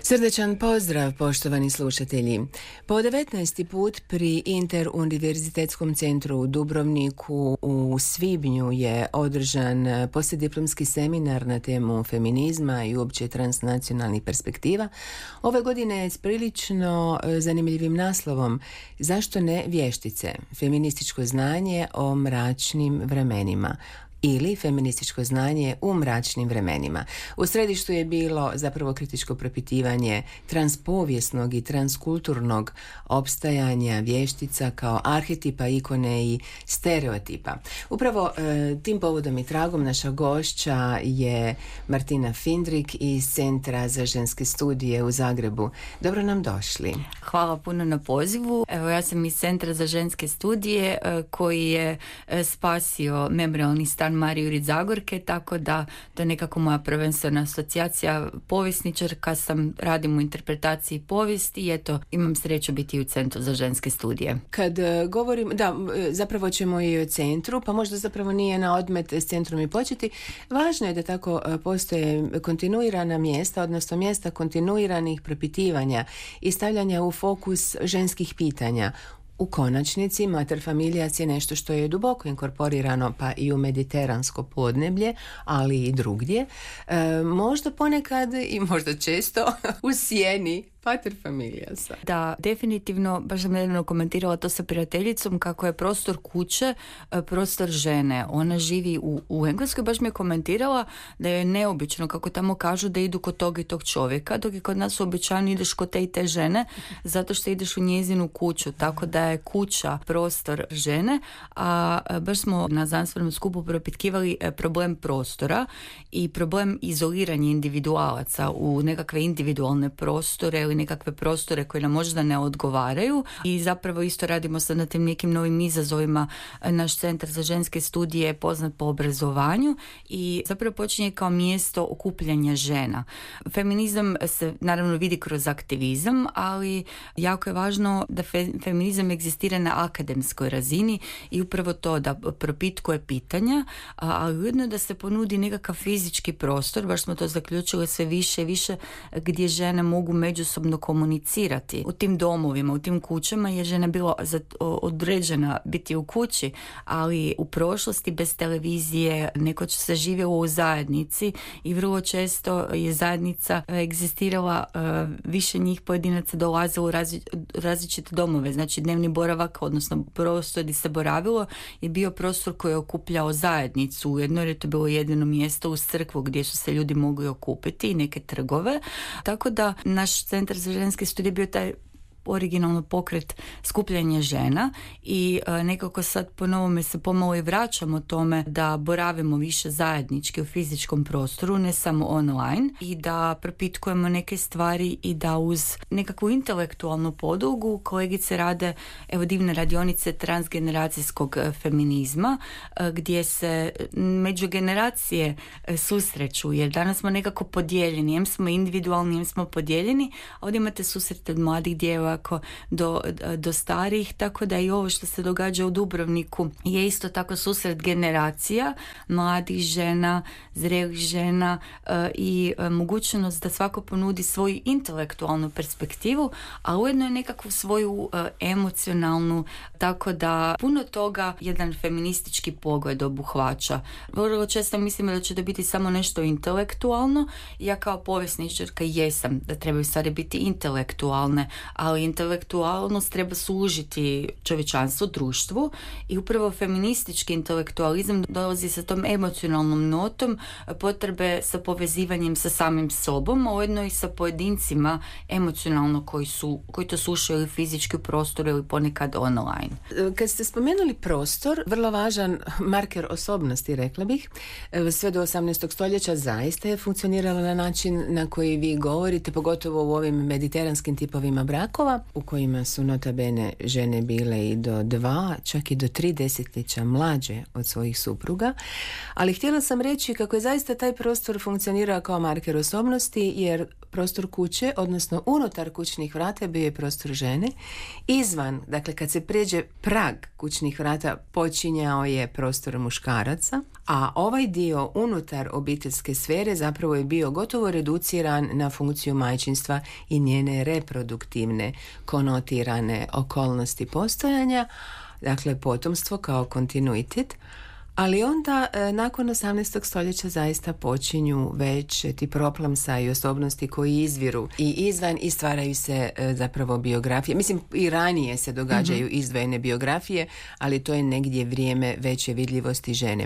Srdečan pozdrav, poštovani slušatelji. Po 19. put pri Interuniverzitetskom centru u Dubrovniku u svibnju je održan poslijediplomski seminar na temu feminizma i uopće transnacionalnih perspektiva. Ove godine je s prilično zanimljivim naslovom Zašto ne vještice? Feminističko znanje o mračnim vremenima. Ili feminističko znanje u mračnim vremenima. U središtu je bilo zapravo kritičko propitivanje transpovijesnog i transkulturnog opstajanja vještica kao arhetipa, ikone i stereotipa. Upravo tim povodom i tragom naša gošća je Martina Findrik iz Centra za ženske studije u Zagrebu. Dobro nam došli. Hvala puno na pozivu. Evo, ja sam iz Centra za ženske studije koji je spasio memorijalni stan Marije Jurić Zagorke, tako da to je nekako moja prvenstvena asocijacija. Povjesničarka sam, radim u interpretaciji povijesti i eto, imam sreću biti u Centru za ženske studije. Kad govorim, zapravo ćemo i o centru, pa možda zapravo nije na odmet s centrom i početi. Važno je da tako postoje kontinuirana mjesta, odnosno mjesta kontinuiranih propitivanja i stavljanja u fokus ženskih pitanja. U konačnici, mater familijas je nešto što je duboko inkorporirano pa i u mediteransko podneblje, ali i drugdje. Možda ponekad i možda često u sjeni pater familijasa. Da, definitivno, baš sam nedavno komentirala to sa prijateljicom kako je prostor kuće, prostor žene. Ona živi u Engleskoj, baš mi je komentirala da je neobično kako tamo kažu da idu kod tog i tog čovjeka, dok je kod nas uobičajeno ideš kod te i te žene, zato što ideš u njezinu kuću, tako da je kuća prostor žene, a baš smo na znanstvenom skupu propitkivali problem prostora i problem izoliranja individualaca u nekakve individualne prostore ili nekakve prostore koje nam možda ne odgovaraju i zapravo isto radimo sad na tim nekim novim izazovima. Naš Centar za ženske studije je poznat po obrazovanju i zapravo počinje kao mjesto okupljanja žena. Feminizam se naravno vidi kroz aktivizam, ali jako je važno da feminizam egzistira na akademskoj razini i upravo to da propitkuje pitanja, ali ujedno da se ponudi nekakav fizički prostor, baš smo to zaključili sve više i više, gdje žene mogu međusobno komunicirati. U tim domovima, u tim kućama je žena bila određena biti u kući, ali u prošlosti bez televizije nekoć se živjelo u zajednici i vrlo često je zajednica egzistirala, više njih pojedinaca dolazilo u različite domove. Znači dnevni boravak, odnosno prostor gdje se boravilo, je bio prostor koji je okupljao zajednicu ujedno, jer je to bilo jedino mjesto uz crkvu gdje su se ljudi mogli okupiti i neke trgove. Tako da naš Centar za ženske studije bio taj originalno pokret skupljanja žena i nekako sad po novome se pomalo i vraćamo tome da boravimo više zajednički u fizičkom prostoru, ne samo online, i da propitkujemo neke stvari i da uz nekakvu intelektualnu podlogu kolegice rade evo divne radionice transgeneracijskog feminizma gdje se međugeneracije susreću, jer danas smo nekako podijeljeni, jem smo individualni, jem smo podijeljeni, a ovdje imate susrete od mladih djeva do starih, tako da i ovo što se događa u Dubrovniku je isto tako susret generacija, mladih žena, zrelih žena i mogućnost da svako ponudi svoju intelektualnu perspektivu, a ujedno je nekakvu svoju emocionalnu, tako da puno toga jedan feministički pogled obuhvaća. Vrlo često mislimo da će to biti samo nešto intelektualno. Ja kao povjesničarka jesam da trebaju stvari biti intelektualne, ali intelektualnost treba služiti čovječanstvu, društvu i upravo feministički intelektualizam dolazi sa tom emocionalnom notom potrebe sa povezivanjem sa samim sobom, a ujedno i sa pojedincima emocionalno koji to slušaju fizički u prostoru ili ponekad online. Kad ste spomenuli prostor, vrlo važan marker osobnosti, rekla bih, sve do 18. stoljeća zaista je funkcioniralo na način na koji vi govorite, pogotovo u ovim mediteranskim tipovima brakova, u kojima su nota bene žene bile i do 2, čak i do 3 desetljeća mlađe od svojih supruga. Ali htjela sam reći kako je zaista taj prostor funkcionirao kao marker osobnosti, jer prostor kuće, odnosno unutar kućnih vrata bio je prostor žene. Izvan, dakle kad se pređe prag kućnih vrata, počinjao je prostor muškaraca, a ovaj dio unutar obiteljske sfere zapravo je bio gotovo reduciran na funkciju majčinstva i njene reproduktivne konotirane okolnosti postojanja, dakle potomstvo kao kontinuitet. Ali onda nakon 18. stoljeća zaista počinju već ti proplamsa i osobnosti koji izviru i izvan i stvaraju se zapravo biografije. Mislim, i ranije se događaju izdvojene biografije, ali to je negdje vrijeme veće vidljivosti žene.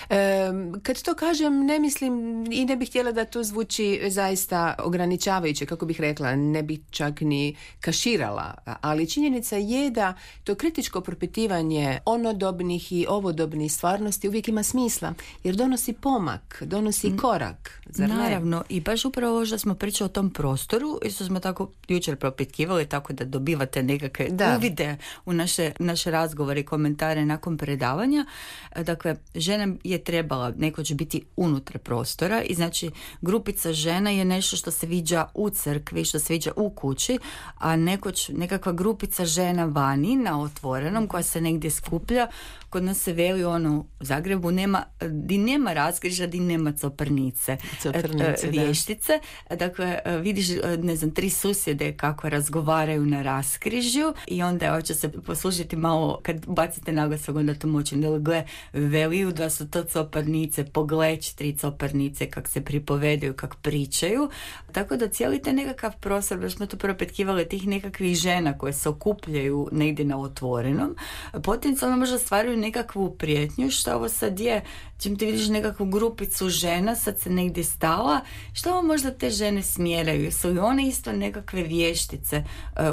Kad to kažem, ne mislim i ne bih htjela da to zvuči zaista ograničavajuće, kako bih rekla, ne bih čak ni kaširala, ali činjenica je da to kritičko propitivanje onodobnih i ovodobnih stvarnosti uvijek ima smisla, jer donosi pomak, donosi korak, zar ne? Naravno, i baš upravo ovo što smo pričali o tom prostoru, isto smo tako jučer propitkivali, tako da dobivate nekakve uvide u naše razgovore i komentare nakon predavanja. Dakle, žena je trebala nekoć biti unutar prostora i znači grupica žena je nešto što se viđa u crkvi, što se viđa u kući, a nekoć nekakva grupica žena vani na otvorenom koja se negdje skuplja. Kod nas se veli u Zagrebu di nema raskrižja, di nema coprnice, vještice. Dakle, vidiš, ne znam, 3 susjede kako razgovaraju na raskrižju i onda hoće se poslušati malo, kad bacite naglasak, onda to moći, gle, veliju da su to coprnice, pogleć 3 coprnice kak se pripovedaju, kak pričaju. Tako da cijeli te nekakav prostor, baš smo to propetkivali, tih nekakvih žena koje se okupljaju negdje na otvorenom, potencijalno možda stvaraju nekakvu prijetnju. Što ovo sad je, čim ti vidiš nekakvu grupicu žena, sad se negdje stala, što ovo možda te žene smjeraju? Su li one isto nekakve vještice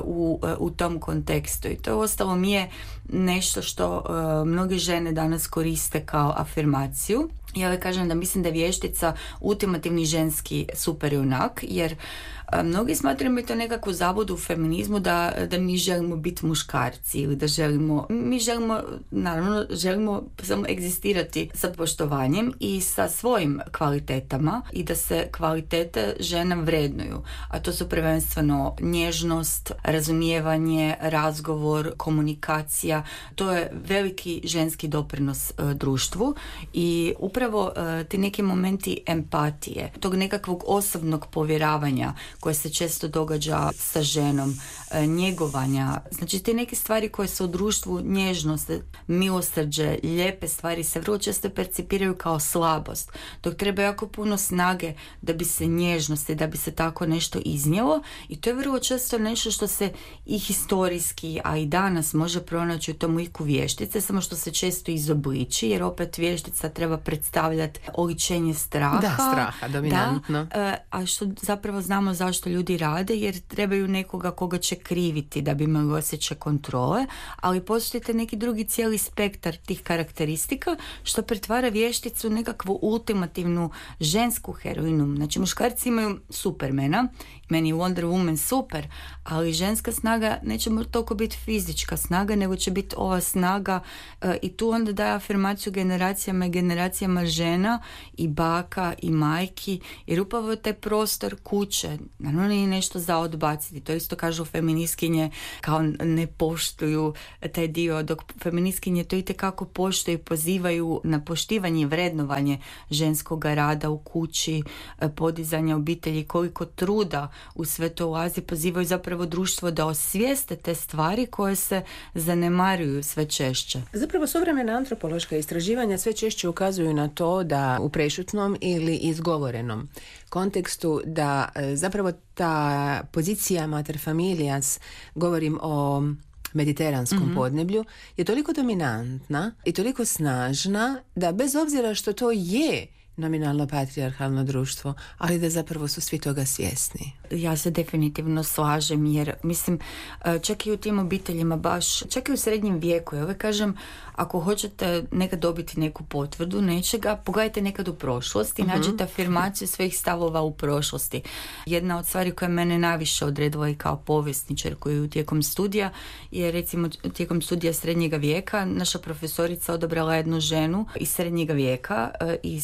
u tom kontekstu? I to ostalo mi je nešto što mnoge žene danas koriste kao afirmaciju. Ja kažem da mislim da je vještica ultimativni ženski superjunak, jer mnogi smatraju mi to nekakvu zabudu u feminizmu da mi želimo biti muškarci ili da želimo samo egzistirati sa poštovanjem i sa svojim kvalitetama i da se kvalitete žena vrednuju. A to su prvenstveno nježnost, razumijevanje, razgovor, komunikacija. To je veliki ženski doprinos društvu i upravo ti neki momenti empatije, tog nekakvog osobnog povjeravanja koje se često događa sa ženom, njegovanja, znači te neke stvari koje su u društvu, nježnost, milosrđe, lijepe stvari se vrlo često percipiraju kao slabost, dok treba jako puno snage da bi se nježnosti, da bi se tako nešto iznijelo i to je vrlo često nešto što se i historijski, a i danas može pronaći u tom liku vještice, samo što se često izobliči, jer opet vještica treba predstavljati oličenje straha. Da, straha, dominantno. A što zapravo znamo zašto ljudi rade, jer trebaju nekoga koga će kriviti da bi imali osjećaj kontrole, ali postoji neki drugi cijeli spektar tih karakteristika što pretvara vješticu u nekakvu ultimativnu žensku heroinu. Znači, muškarci imaju Supermana, meni je Wonder Woman super, ali ženska snaga neće toliko biti fizička snaga, nego će biti ova snaga i tu onda daje afirmaciju generacijama i generacijama žena i baka i majki, jer upravo taj prostor kuće, naravno nije nešto za odbaciti, to isto kažu feministkinje kao ne poštuju taj dio, dok feministkinje to itekako poštuju i pozivaju na poštivanje i vrednovanje ženskog rada u kući, podizanja obitelji, koliko truda u sve to ulazi, pozivaju zapravo društvo da osvijeste te stvari koje se zanemaruju sve češće. Zapravo suvremena antropološka istraživanja sve češće ukazuju na to da u prešutnom ili izgovorenom kontekstu da zapravo ta pozicija mater familias, govorim o mediteranskom podneblju, je toliko dominantna i toliko snažna da bez obzira što to je nominalno patrijarhalno društvo, ali da zapravo su svi toga svjesni. Ja se definitivno slažem, jer mislim, čak i u tim obiteljima baš, čak i u srednjem vijeku, ja uvijek kažem, ako hoćete nekad dobiti neku potvrdu nečega, pogledajte nekad u prošlosti, nađite afirmaciju svojih stavova u prošlosti. Jedna od stvari koja mene najviše odredila i kao povjesničarku i tijekom studija je, recimo, tijekom studija srednjega vijeka naša profesorica odabrala jednu ženu iz srednjega vijeka, iz 14.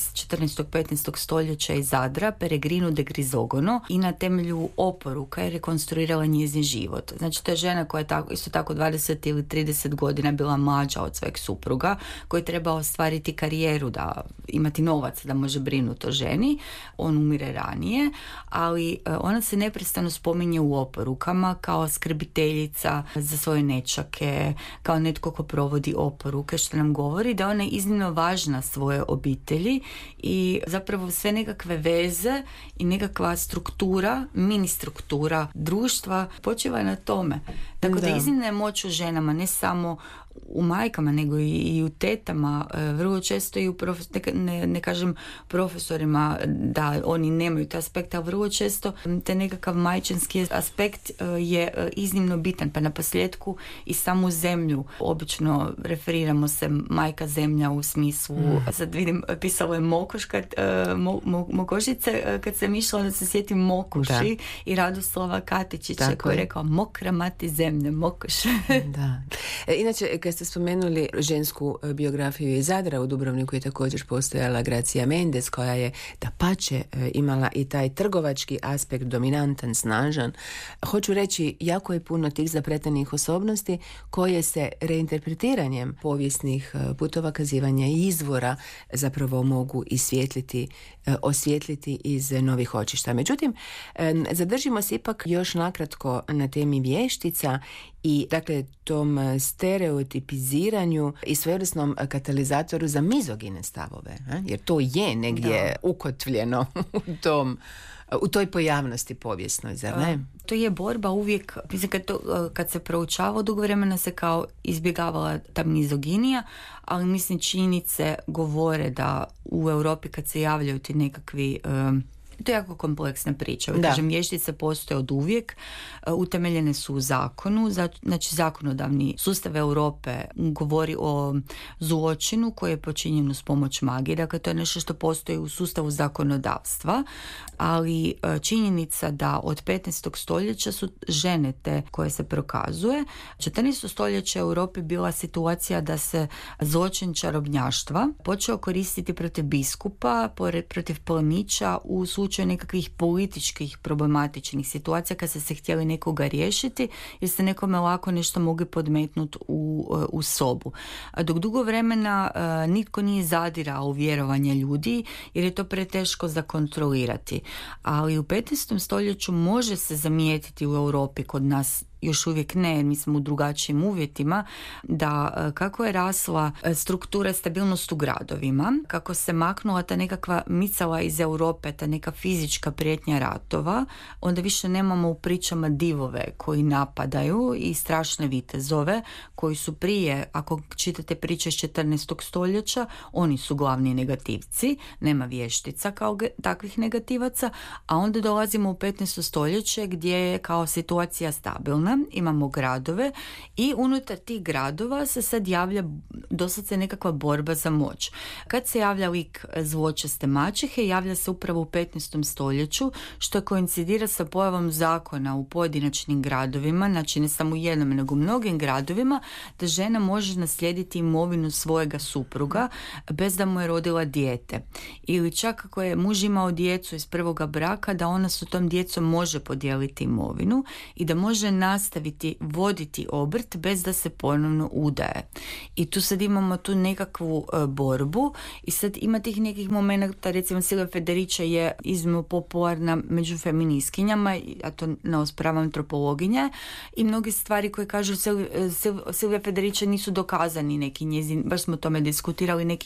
14-15 stoljeća iz Zadra, Peregrinu de Grisogono, i na temelju oporuka je rekonstruirala njezin život. Znači, to je žena koja je isto tako 20 ili 30 godina bila mlađa od svojeg supruga, koji treba ostvariti karijeru, da imati novac da može brinuti o ženi. On umire ranije, ali ona se neprestano spominje u oporukama kao skrbiteljica za svoje nečake, kao netko ko provodi oporuke, što nam govori da ona je iznimno važna svoje obitelji i zapravo sve nekakve veze i nekakva struktura, mini struktura društva počiva na tome. Tako da iznimna je moć u ženama, ne samo u majkama, nego i u tetama, vrlo često i u ne kažem profesorima da oni nemaju taj aspekt, ali vrlo često te nekakav majčinski aspekt je iznimno bitan, pa na posljedku i samu zemlju. Obično referiramo se majka zemlja u smislu, sad vidim, pisalo je Mokoš Mokošice, kad sam išla da se sjetim Mokuši i Radoslava Katičića koji je rekao mokra mati zemlja, Mokoš. Da. Inače, kad ste spomenuli žensku biografiju iz Zadra, u Dubrovniku je također postojala Gracia Mendes, koja je dapače imala i taj trgovački aspekt dominantan, snažan. Hoću reći, jako je puno tih zapletenih osobnosti koje se reinterpretiranjem povijesnih putova kazivanja i izvora zapravo mogu osvijetliti iz novih očišta. Međutim, zadržimo se ipak još nakratko na temi vještica i dakle tom stereotipiziranju i svojevrsnom katalizatoru za mizogine stavove, jer to je negdje ukotvljeno u toj pojavnosti povijesnoj, zar ne? To je borba uvijek, mislim kad se proučava dugo vremena se kao izbjegavala ta mizoginija, ali mislim činjenice govore da u Europi kad se javljaju ti nekakvi to je jako kompleksna priča. Kažem, vještice postoje od uvijek, utemeljene su u zakonu, znači zakonodavni sustav Europe govori o zločinu koji je počinjen uz pomoć magije, dakle to je nešto što postoji u sustavu zakonodavstva, ali činjenica da od 15. stoljeća su žene te koje se prokazuje. 14. stoljeća u Europi bila situacija da se zločin čarobnjaštva počeo koristiti protiv biskupa, protiv plemića u slučaju nekakvih političkih problematičnih situacija kad se htjeli nekoga riješiti jer ste nekome lako nešto mogli podmetnuti u sobu. Dok dugo vremena nitko nije zadirao u vjerovanje ljudi jer je to preteško za kontrolirati. Ali u 15. stoljeću može se zamijetiti u Europi, kod nas još uvijek ne, mi smo u drugačijim uvjetima, da kako je rasla struktura stabilnost u gradovima, kako se maknula ta nekakva micala iz Europe, ta neka fizička prijetnja ratova, onda više nemamo u pričama divove koji napadaju i strašne vitezove koji su prije, ako čitate priče iz 14. stoljeća, oni su glavni negativci, nema vještica kao takvih negativaca, a onda dolazimo u 15. stoljeće gdje je kao situacija stabilna, imamo gradove i unutar tih gradova se sad javlja doslovce nekakva borba za moć. Kad se javlja lik zločeste maćehe, javlja se upravo u 15. stoljeću, što koincidira sa pojavom zakona u pojedinačnim gradovima, znači ne samo u jednom, nego u mnogim gradovima, da žena može naslijediti imovinu svojega supruga bez da mu je rodila dijete. Ili čak ako je muž imao djecu iz prvoga braka, da ona s tom djecom može podijeliti imovinu i da može nastaviti voditi obrt bez da se ponovno udaje. I tu sad imamo tu nekakvu borbu i sad ima tih nekih momenata, recimo Silvija Federica je iznimno popularna među feministkinjama, a to ne osporavam antropologinje, i mnoge stvari koje kažu Silvija Federica nisu dokazani, neki njezin, baš smo o tome diskutirali, neki